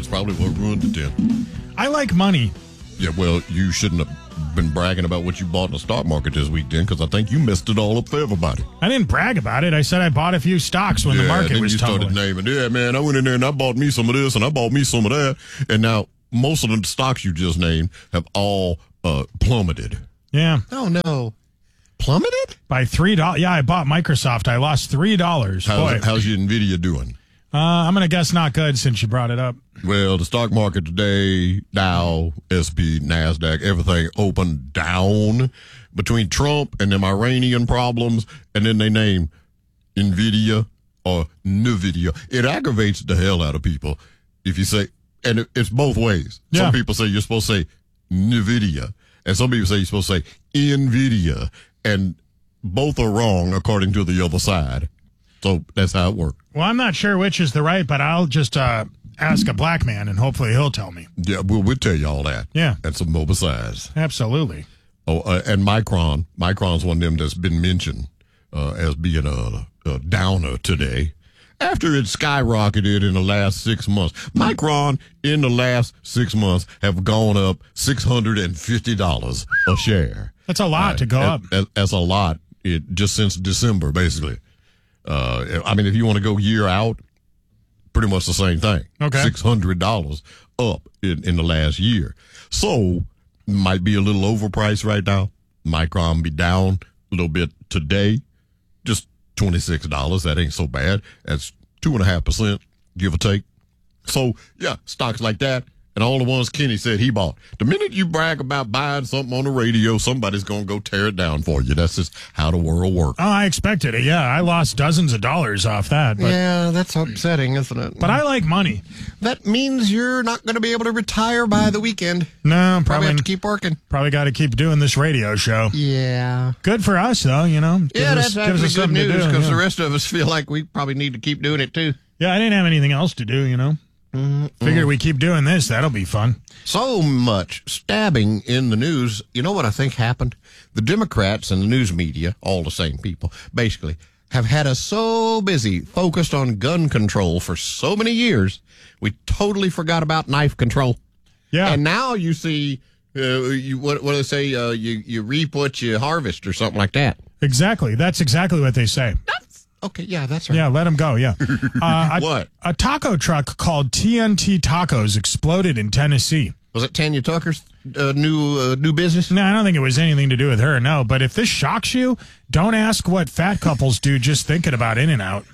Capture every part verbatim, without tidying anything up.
That's probably what ruined it then. I like money. Yeah, well, you shouldn't have been bragging about what you bought in the stock market this weekend, because I think you messed it all up for everybody. I didn't brag about it. I said I bought a few stocks when yeah, the market then was you tumbling. started naming, yeah, man, I went in there and I bought me some of this and I bought me some of that. And now most of the stocks you just named have all uh, plummeted. Yeah. Oh, no. Plummeted? By three dollars. Yeah, I bought Microsoft. I lost three dollars. How's, Boy. how's your NVIDIA doing? Uh, I'm going to guess not good since you brought it up. Well, the stock market today, Dow, S and P, NASDAQ, everything opened down between Trump and them Iranian problems, and then they name NVIDIA or NVIDIA. It aggravates the hell out of people if you say, and it, it's both ways. Yeah. Some people say you're supposed to say NVIDIA, and some people say you're supposed to say NVIDIA, and both are wrong according to the other side. So that's how it works. Well, I'm not sure which is the right, but I'll just uh, ask a black man, and hopefully he'll tell me. Yeah, we'll, we'll tell you all that. Yeah. And some more besides. Absolutely. Oh, uh, and Micron. Micron's one of them that's been mentioned uh, as being a, a downer today. After it skyrocketed in the last six months. Micron, in the last six months, have gone up six hundred fifty dollars a share. That's a lot uh, to go that, up. That, that's a lot it, just since December, basically. Uh, I mean, if you want to go year out, pretty much the same thing. Okay. six hundred dollars up in, in the last year. So, might be a little overpriced right now. Micron be down a little bit today. Just twenty-six dollars. That ain't so bad. That's two point five percent, give or take. So, yeah, stocks like that. And all the ones Kenny said he bought. The minute you brag about buying something on the radio, somebody's going to go tear it down for you. That's just how the world works. Oh, I expected it. Yeah, I lost dozens of dollars off that. But, yeah, that's upsetting, isn't it? But I like money. That means you're not going to be able to retire by the weekend. No, probably, probably have to keep working. Probably got to keep doing this radio show. Yeah. Good for us, though, you know. Gives yeah, us, that's actually us good news because yeah. the rest of us feel like we probably need to keep doing it, too. Yeah, I didn't have anything else to do, you know. Mm-hmm. Figured we keep doing this. That'll be fun. So much stabbing in the news. You know what I think happened? The Democrats and the news media, all the same people, basically, have had us so busy focused on gun control for so many years, we totally forgot about knife control. Yeah. And now you see, uh, you what, what do they say? Uh, you, you reap what you harvest or something like that. Exactly. That's exactly what they say. That's, okay, yeah, that's right. Yeah, let them go, yeah. Uh, a, what? A taco truck called T N T Tacos exploded in Tennessee. Was it Tanya Tucker's uh, new uh, new business? No, I don't think it was anything to do with her, no. But if this shocks you, don't ask what fat couples do just thinking about In-N-Out.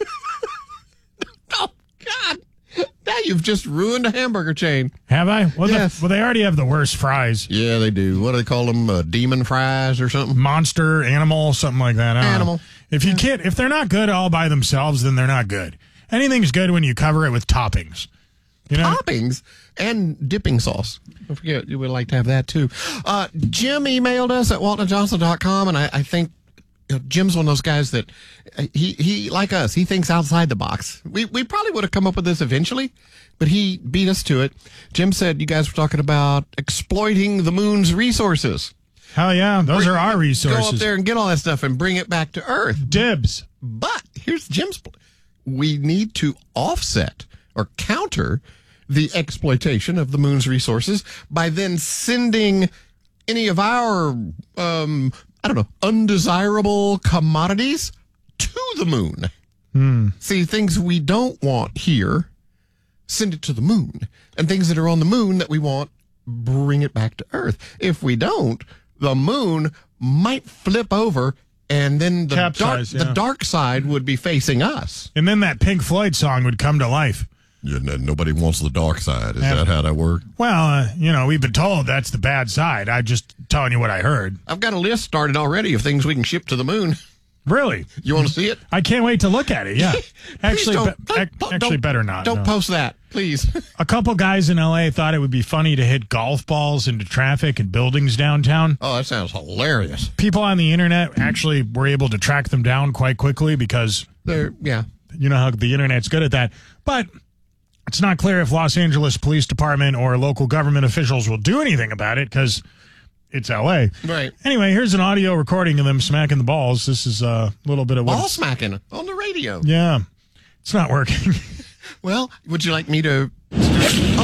Oh, God. Now you've just ruined a hamburger chain. Have I? Well, yes. the, well, they already have the worst fries. Yeah, they do. What do they call them? Uh, demon fries or something? Monster, animal, something like that. I don't Animal. know. If you can't, if they're not good all by themselves, then they're not good. Anything's good when you cover it with toppings. You know? Toppings and dipping sauce. I forget, you would like to have that too. Uh, Jim emailed us at walton johnson dot com, and I, I think you know, Jim's one of those guys that uh, he, he, like us, he thinks outside the box. We, we probably would have come up with this eventually, but he beat us to it. Jim said you guys were talking about exploiting the moon's resources. Hell yeah, those Bring, are our resources. Go up there and get all that stuff and bring it back to Earth. Dibs. But here's Jim's point. We need to offset or counter the exploitation of the moon's resources by then sending any of our, um, I don't know, undesirable commodities to the moon. Hmm. See, things we don't want here, send it to the moon. And things that are on the moon that we want, bring it back to Earth. If we don't, the moon might flip over, and then the Capsize, dark, yeah. the dark side would be facing us. And then that Pink Floyd song would come to life. Yeah, no, nobody wants the dark side. Is Yeah. that how that works? Well, uh, you know, we've been told that's the bad side. I'm just telling you what I heard. I've got a list started already of things we can ship to the moon. Really? You want to see it? I can't wait to look at it, yeah. Actually, don't, be- don't, ac- don't, actually better not. Don't no. post that, please. A couple guys in L A thought it would be funny to hit golf balls into traffic and buildings downtown. Oh, that sounds hilarious. People on the internet actually were able to track them down quite quickly because, They're, yeah. you know how the internet's good at that. But it's not clear if Los Angeles Police Department or local government officials will do anything about it because it's L A. Right. Anyway, here's an audio recording of them smacking the balls. This is a little bit of what... Ball smacking on the radio. Yeah. It's not working. Well, would you like me to... Oh.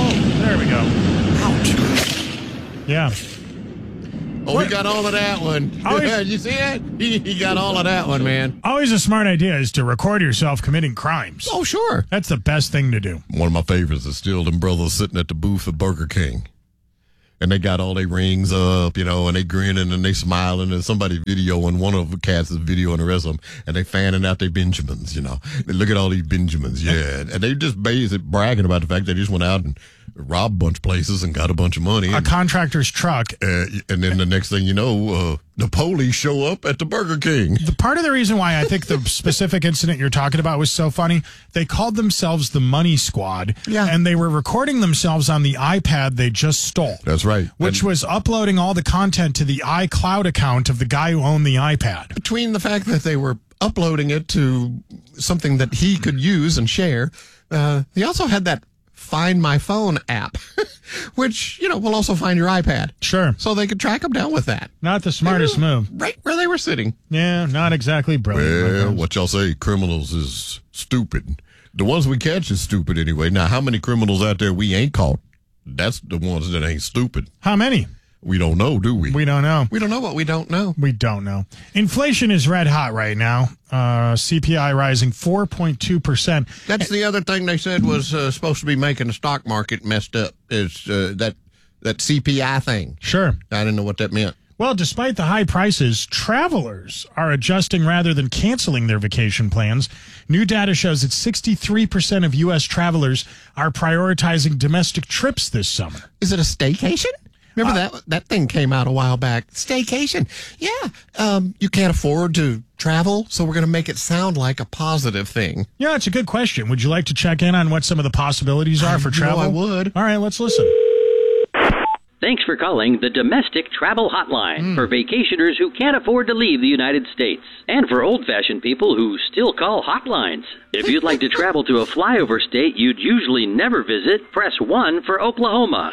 There we go. Ouch. Yeah. Oh, he got all of that one. Always- You see it? He, he got all of that one, man. Always a smart idea is to record yourself committing crimes. Oh, sure. That's the best thing to do. One of my favorites is still them brothers sitting at the booth at Burger King. And they got all their rings up, you know, and they grinning and they smiling, and somebody videoing, one of the cats is videoing the rest of them, and they fanning out their Benjamins, you know. They look at all these Benjamins, yeah. And they just basically bragging about the fact they just went out and robbed a bunch of places and got a bunch of money. A And, contractor's truck. uh, and then the next thing you know, uh, the police show up at the Burger King. The part of the reason why I think the specific incident you're talking about was so funny, they called themselves the Money Squad. Yeah. And they were recording themselves on the iPad they just stole. That's right. Which And- was uploading all the content to the iCloud account of the guy who owned the iPad. Between the fact that they were uploading it to something that he could use and share, uh, he also had that Find My Phone app, which, you know, will also find your iPad. Sure. So they could track them down with that. Not the smartest move. Right where they were sitting. Yeah, not exactly brilliant. my Well, friends. what y'all say, criminals is stupid. The ones we catch is stupid anyway. Now, how many criminals out there we ain't caught? That's the ones that ain't stupid. How many? We don't know, do we? We don't know. We don't know what we don't know. We don't know. Inflation is red hot right now. Uh, C P I rising four point two percent. That's the other thing they said was uh, supposed to be making the stock market messed up, is uh, that, that C P I thing. Sure. I didn't know what that meant. Well, despite the high prices, travelers are adjusting rather than canceling their vacation plans. New data shows that sixty-three percent of U S travelers are prioritizing domestic trips this summer. Is it a staycation? Remember that that thing came out a while back. Staycation. Yeah. Um, you can't afford to travel, so we're going to make it sound like a positive thing. Yeah, it's a good question. Would you like to check in on what some of the possibilities are for You know travel? I would. All right, let's listen. Thanks for calling the Domestic Travel Hotline for vacationers who can't afford to leave the United States and for old-fashioned people who still call hotlines. If you'd like to travel to a flyover state you'd usually never visit, press one for Oklahoma.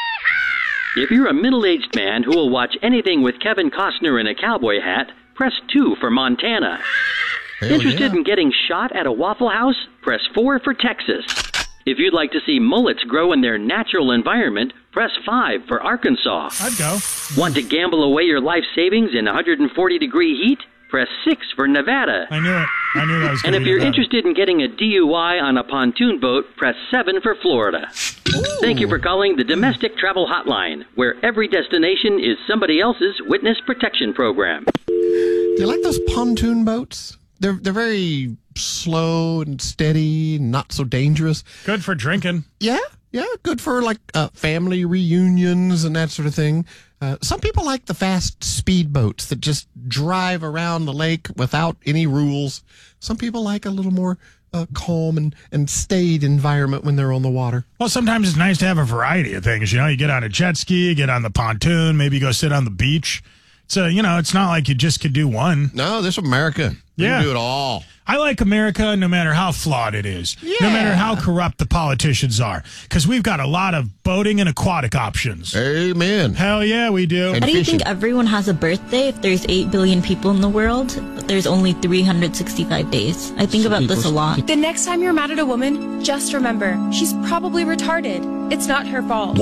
If you're a middle-aged man who will watch anything with Kevin Costner in a cowboy hat, press two for Montana. Hell Interested yeah. in getting shot at a Waffle House? Press four for Texas. If you'd like to see mullets grow in their natural environment, press five for Arkansas. I'd go. Want to gamble away your life savings in one hundred forty degree heat? Press six for Nevada. I knew it. I knew that was going And to if be you're Nevada. interested in getting a D U I on a pontoon boat, press seven for Florida. Thank you for calling the Domestic Travel Hotline, where every destination is somebody else's witness protection program. Do you like those pontoon boats? They're they're very slow and steady, not so dangerous. Good for drinking. Yeah, yeah, good for like uh, family reunions and that sort of thing. Uh, some people like the fast speed boats that just drive around the lake without any rules. Some people like a little more uh, calm and, and staid environment when they're on the water. Well, sometimes it's nice to have a variety of things. You know, you get on a jet ski, you get on the pontoon, maybe you go sit on the beach. So, you know, it's not like you just could do one. No, this is America. We Yeah. can do it all. I like America no matter how flawed it is, no Yeah. matter how corrupt the politicians are, because we've got a lot of boating and aquatic options. Amen. Hell yeah, we do. And How do you fishing. think everyone has a birthday if there's eight billion people in the world, but there's only three hundred sixty-five days? I think about this a lot. The next time you're mad at a woman, just remember, she's probably retarded. It's not her fault.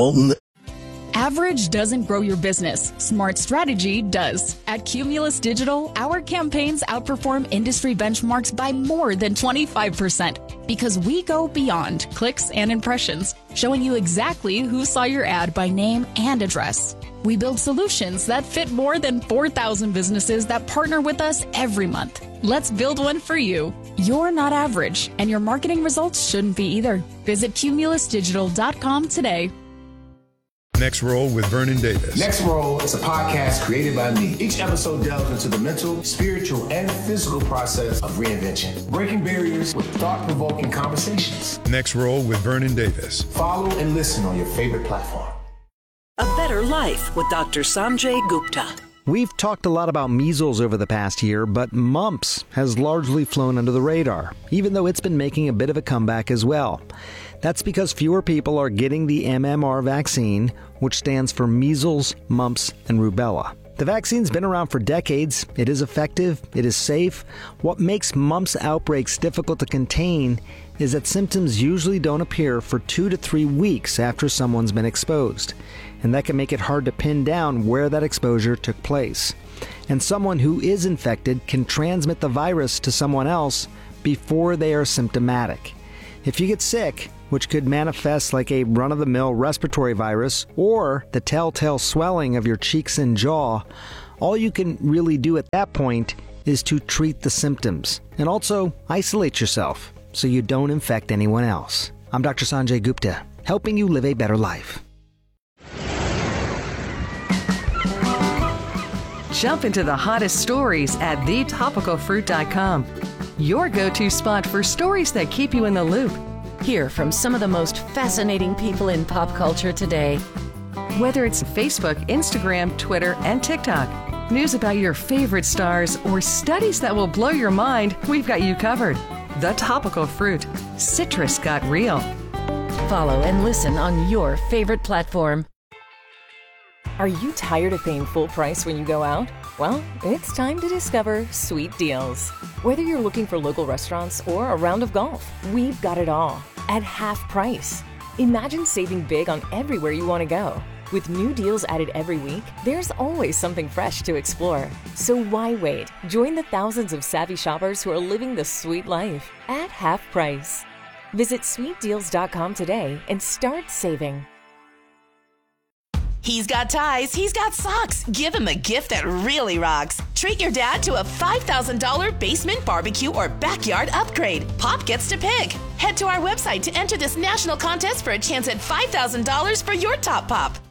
Average doesn't grow your business. Smart strategy does. At Cumulus Digital, our campaigns outperform industry benchmarks by more than twenty-five percent because we go beyond clicks and impressions, showing you exactly who saw your ad by name and address. We build solutions that fit more than four thousand businesses that partner with us every month. Let's build one for you. You're not average, and your marketing results shouldn't be either. Visit cumulus digital dot com today. Next Roll with Vernon Davis. Next Roll is a podcast created by me. Each episode delves into the mental, spiritual, and physical process of reinvention, breaking barriers with thought-provoking conversations. Next Roll with Vernon Davis. Follow and listen on your favorite platform. A Better Life with Doctor Sanjay Gupta. We've talked a lot about measles over the past year, but mumps has largely flown under the radar, even though it's been making a bit of a comeback as well. That's because fewer people are getting the M M R vaccine, which stands for measles, mumps, and rubella. The vaccine's been around for decades. It is effective. It is safe. What makes mumps outbreaks difficult to contain is that symptoms usually don't appear for two to three weeks after someone's been exposed. And that can make it hard to pin down where that exposure took place. And someone who is infected can transmit the virus to someone else before they are symptomatic. If you get sick, which could manifest like a run-of-the-mill respiratory virus or the telltale swelling of your cheeks and jaw, all you can really do at that point is to treat the symptoms and also isolate yourself so you don't infect anyone else. I'm Doctor Sanjay Gupta, helping you live a better life. Jump into the hottest stories at the topical fruit dot com, your go-to spot for stories that keep you in the loop. Hear from some of the most fascinating people in pop culture today. Whether it's Facebook, Instagram, Twitter, and TikTok, news about your favorite stars, or studies that will blow your mind, we've got you covered. The Topical Fruit. Citrus got real. Follow and listen on your favorite platform. Are you tired of paying full price when you go out? Well, it's time to discover Sweet Deals. Whether you're looking for local restaurants or a round of golf, we've got it all at half price. Imagine saving big on everywhere you want to go. With new deals added every week, there's always something fresh to explore. So why wait? Join the thousands of savvy shoppers who are living the sweet life at half price. Visit sweet deals dot com today and start saving. He's got ties, he's got socks. Give him a gift that really rocks. Treat your dad to a five thousand dollars basement, barbecue, or backyard upgrade. Pop gets to pick. Head to our website to enter this national contest for a chance at five thousand dollars for your top pop.